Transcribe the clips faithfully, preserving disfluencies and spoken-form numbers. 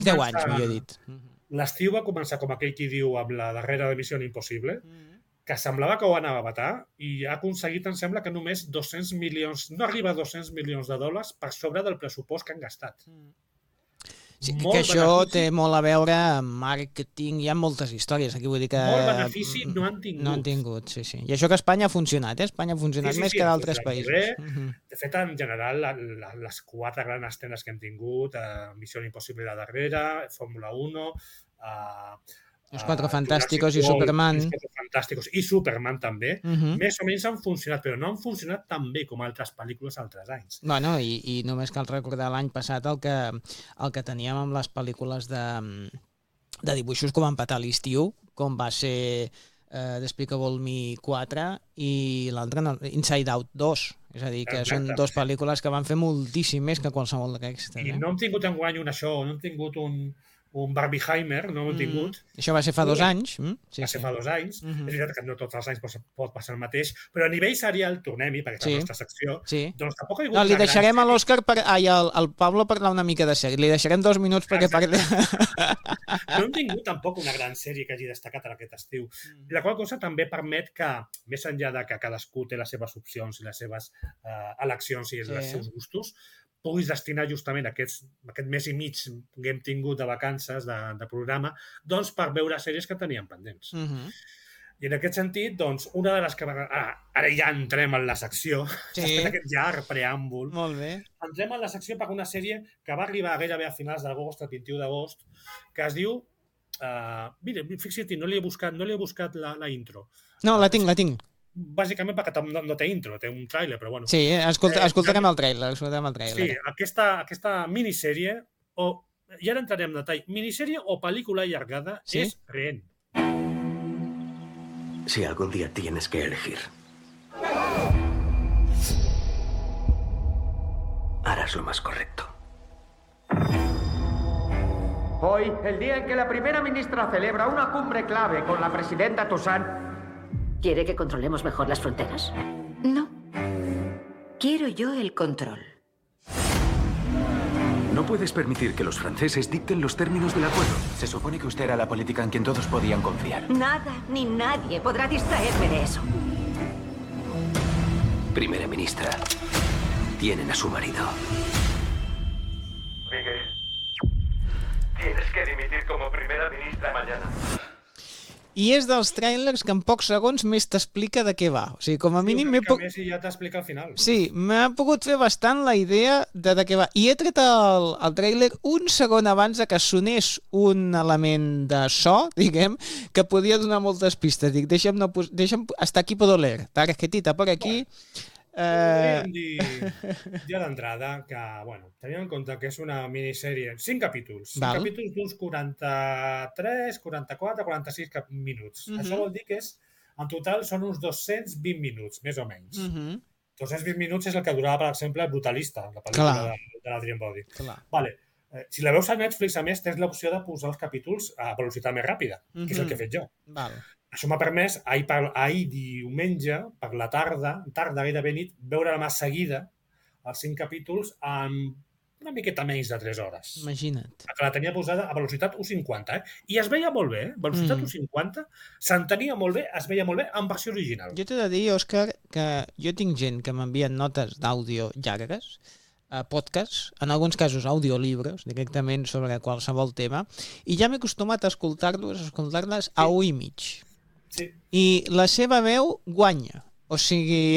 deu anys, millor dit. L'estiu va començar, com aquell qui diu, amb la darrera de Missió Impossible, que semblava que ho anava a batar i ha aconseguit, em sembla, que només dos-cents milions, no arriba a dos-cents milions de dòlars per sobre del pressupost que han gastat. Sí, que això té molt a veure amb màrqueting, hi ha moltes històries aquí, vull dir que... Molt benefici no han tingut. No han tingut, sí, sí. I això que Espanya ha funcionat, eh? Espanya ha funcionat més que d'altres països. De fet, en general, les quatre grans estrenes que hem tingut, Missió Impossible la darrera, Fórmula uno... Els Quatre Fantàsticos i Superman. Els Quatre Fantàsticos i Superman també, més o menys han funcionat, però no han funcionat tan bé com altres pel·lícules altres anys. Bueno, i, i només cal recordar l'any passat el que, el que teníem amb les pel·lícules de, de dibuixos com Empatar a l'estiu, com va ser eh, Despicable Me quatre i l'altre Inside Out dos. És a dir, que Exacte. Són dues pel·lícules que van fer moltíssim més que qualsevol d'aquestes. I eh? no hem tingut enguany un això, no hem tingut un... un Barbieheimer, no ho hem tingut. Mm. Això va ser fa dos anys. Mm? Sí, va ser sí. fa dos anys. Mm -hmm. És veritat que no tots els anys pot passar el mateix, però a nivell serial, tornem-hi, perquè és sí. la nostra secció, sí. doncs tampoc ha hagut no, li una deixarem gran a l'Òscar, per... ai, al, al Pablo parlar una mica de sèrie. Li deixarem dos minuts perquè parli. No hem tingut tampoc una gran sèrie que hagi destacat en aquest estiu. Mm. La qual cosa també permet que, més enllà de que cadascú té les seves opcions i les seves uh, eleccions i sí. els seus gustos, puguis destinar justament aquests, aquest mes i mig que hem tingut de vacances, de, de programa, doncs per veure sèries que teníem pendents. Uh -huh. I en aquest sentit, doncs, una de les que... Ah, ara ja entrem en la secció, sí. després d'aquest llarg preàmbul. Molt bé. Entrem en la secció per una sèrie que va arribar gairebé a finals d'agost, el vint-i-u d'agost, que es diu... Uh, mira, fixa't, no li he buscat, no li he buscat la, la intro. No, la tinc, la tinc. Bàsicament perquè no, no té intro, té un tràiler, però bueno. Sí, escolta, eh, escoltarem el tràiler, escoltarem el tràiler. Sí, aquesta, aquesta minissèrie, o, i ara entrarem en detall, minissèrie o pel·lícula allargada, ¿sí? És Rehén. Si algún día tienes que elegir, harás lo más correcto. Hoy, el día en que la primera ministra celebra una cumbre clave con la presidenta Toussaint. ¿Quiere que controlemos mejor las fronteras? No. Quiero yo el control. No puedes permitir que los franceses dicten los términos del acuerdo. Se supone que usted era la política en quien todos podían confiar. Nada ni nadie podrá distraerme de eso. Primera ministra, tienen a su marido. Miguel, tienes que dimitir como primera ministra mañana. I és dels tràilers que en pocs segons més t'explica de què va. O sigui, com a mínim... Sí, una mica més i ja t'explica al final. Sí, m'ha pogut fer bastant la idea de, de què va. I he tret el, el tràiler un segon abans de que sonés un element de so, diguem, que podia donar moltes pistes. Dic, deixa'm, no, deixa'm hasta aquí puedo leer. Tarjetita per aquí... Bueno. Eh... Podríem dir ja d'entrada que, bueno, tenim en compte que és una minissèrie, cinc capítols, cinc Val. capítols d'uns quaranta-tres, quaranta-quatre, quaranta-sis minuts. Uh -huh. Això vol dir que és, en total són uns dos-cents vint minuts, més o menys. Uh -huh. dos-cents vint minuts és el que durava, per exemple, Brutalista, la pel·lícula Clar. de, de l'Adrien Brody. Clar. Vale. Eh, si la veus a Netflix, a més, tens l'opció de posar els capítols a velocitat més ràpida, uh -huh. que és el que he fet jo. Val. Això m'ha permès, ahir, per, ahir diumenge, per la tarda, tarda gairebé nit, veure mà seguida els cinc capítols en una miqueta menys de tres hores. Imagina't. Que la tenia posada a velocitat u cinquanta, eh? I es veia molt bé, eh? Velocitat mm. u cinquanta, s'entenia molt bé, es veia molt bé en versió original. Jo t'he de dir, Òscar, que jo tinc gent que m'envien notes d'àudio llargues, a podcasts, en alguns casos audiolibres, directament sobre qualsevol tema, i ja m'he acostumat a escoltar-los, a escoltar-les sí. a u i mig. Sí. I la seva veu guanya. O sigui...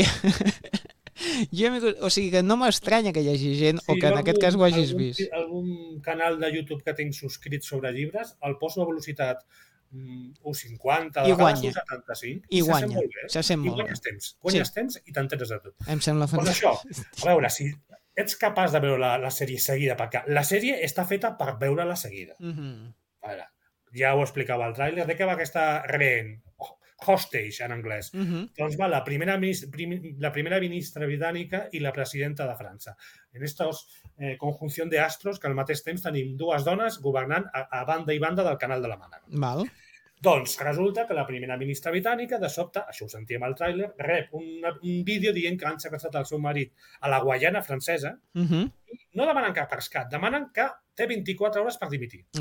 jo, o sigui que no m'estranya que hi hagi gent, sí, o que en algun, aquest cas ho hagis algun, vist. Algun canal de YouTube que tinc subscrit sobre llibres, el poso a velocitat u cinquanta, de vegades u setanta-cinc, i, i guanya. se sent molt bé. Se sent molt I guanyes temps. Guanyes sí. temps i t'enteres de tot. Em sembla fantàstic. Doncs això, a veure, si ets capaç de veure la, la sèrie seguida, perquè la sèrie està feta per veure-la seguida. Uh -huh. A veure, ja ho explicava el tràiler, de què va aquesta Rehén? Hostage, en anglès. Uh -huh. Doncs va la primera, prim, la primera ministra britànica i la presidenta de França. En aquesta eh, conjunció d'astros que al mateix temps tenim dues dones governant a, a banda i banda del canal de la Mànega. Val. Doncs resulta que la primera ministra britànica, de sobte, això ho sentíem al tràiler, rep una, un vídeo dient que han segrestat el seu marit a la Guaiana francesa. Uh -huh. I no demanen cap rescat, demanen que té vint-i-quatre hores per dimitir.